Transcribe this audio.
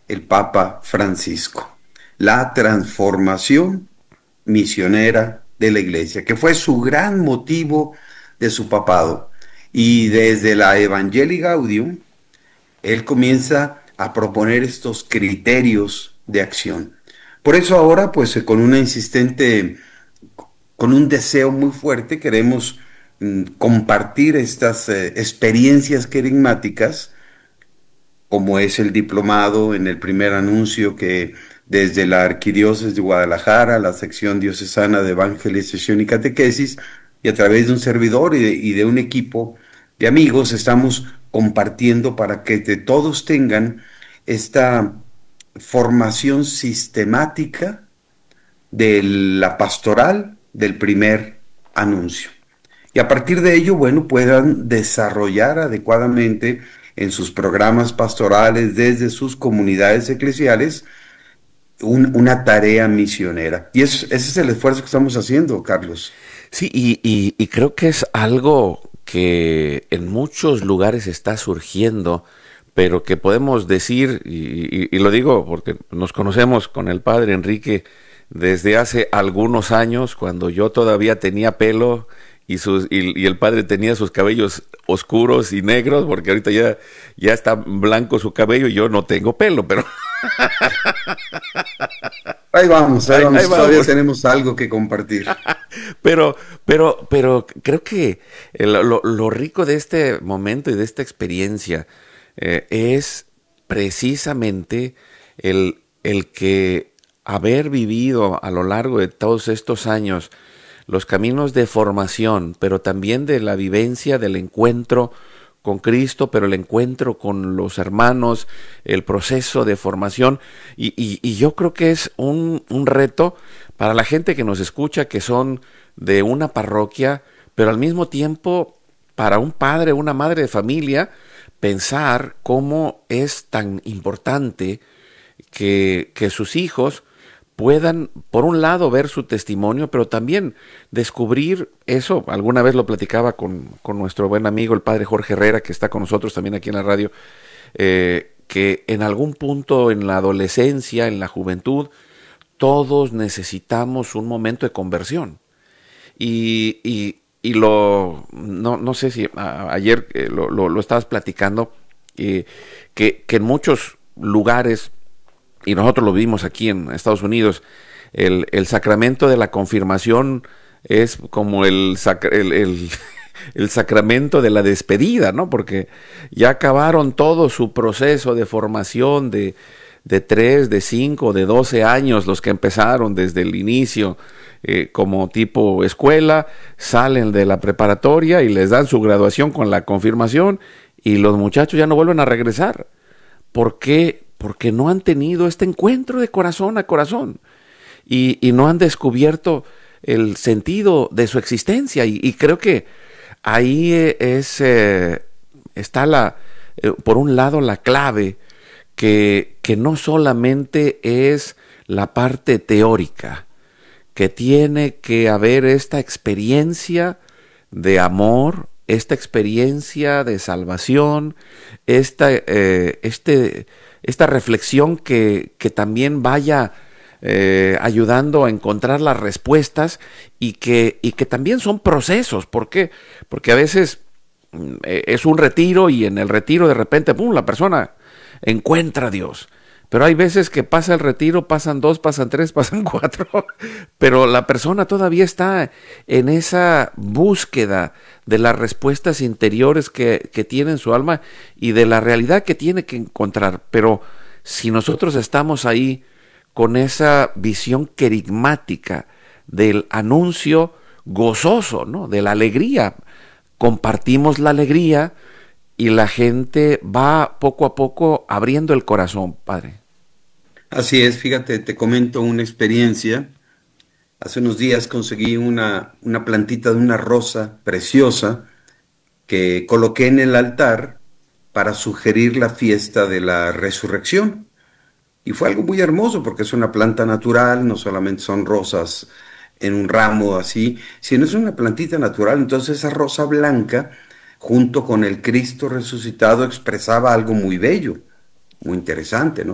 el Papa Francisco. La transformación misionera de la Iglesia, que fue su gran motivo de su papado. Y desde la Evangelii Gaudium, él comienza a proponer estos criterios de acción. Por eso ahora, pues con una insistente, con un deseo muy fuerte, queremos compartir estas experiencias querigmáticas, como es el diplomado en el primer anuncio que desde la Arquidiócesis de Guadalajara, la sección diocesana de evangelización y catequesis, y a través de un servidor y de un equipo de amigos, estamos compartiendo para que todos tengan esta formación sistemática de la pastoral del primer anuncio. Y a partir de ello, bueno, puedan desarrollar adecuadamente en sus programas pastorales desde sus comunidades eclesiales una tarea misionera. Y ese es el esfuerzo que estamos haciendo, Carlos. Sí, y creo que es algo que en muchos lugares está surgiendo, pero que podemos decir, y lo digo porque nos conocemos con el padre Enrique desde hace algunos años, cuando yo todavía tenía pelo y el padre tenía sus cabellos oscuros y negros, porque ahorita ya está blanco su cabello y yo no tengo pelo, pero Ahí ahí vamos, todavía vamos. tenemos algo que compartir. Pero creo que lo rico de este momento y de esta experiencia es precisamente el que haber vivido a lo largo de todos estos años los caminos de formación, pero también de la vivencia del encuentro con Cristo, pero el encuentro con los hermanos, el proceso de formación, y yo creo que es un reto para la gente que nos escucha, que son de una parroquia, pero al mismo tiempo para un padre, una madre de familia, pensar cómo es tan importante que sus hijos puedan, por un lado, ver su testimonio, pero también descubrir eso. Alguna vez lo platicaba con nuestro buen amigo, el padre Jorge Herrera, que está con nosotros también aquí en la radio, que en algún punto en la adolescencia, en la juventud, todos necesitamos un momento de conversión. No sé si ayer lo estabas platicando, que en muchos lugares, y nosotros lo vimos aquí en Estados Unidos, el sacramento de la confirmación es como el sacramento de la despedida, ¿no? Porque ya acabaron todo su proceso de formación de 3, de 5, de 12 años, los que empezaron desde el inicio como tipo escuela, salen de la preparatoria y les dan su graduación con la confirmación y los muchachos ya no vuelven a regresar. ¿Por qué? Porque no han tenido este encuentro de corazón a corazón y no han descubierto el sentido de su existencia. Y creo que ahí está por un lado la clave, que no solamente es la parte teórica, que tiene que haber esta experiencia de amor, esta experiencia de salvación, esta reflexión que también vaya ayudando a encontrar las respuestas y que también son procesos. ¿Por qué? Porque a veces es un retiro y en el retiro de repente, ¡pum!, la persona encuentra a Dios. Pero hay veces que pasa el retiro, pasan 2, pasan 3, pasan 4, pero la persona todavía está en esa búsqueda de las respuestas interiores que tiene en su alma y de la realidad que tiene que encontrar. Pero si nosotros estamos ahí con esa visión querigmática del anuncio gozoso, ¿no?, de la alegría, compartimos la alegría y la gente va poco a poco abriendo el corazón, padre. Así es, fíjate, te comento una experiencia. Hace unos días conseguí una plantita de una rosa preciosa que coloqué en el altar para sugerir la fiesta de la resurrección. Y fue algo muy hermoso porque es una planta natural, no solamente son rosas en un ramo así, sino es una plantita natural. Entonces esa rosa blanca, junto con el Cristo resucitado, expresaba algo muy bello, muy interesante, ¿no?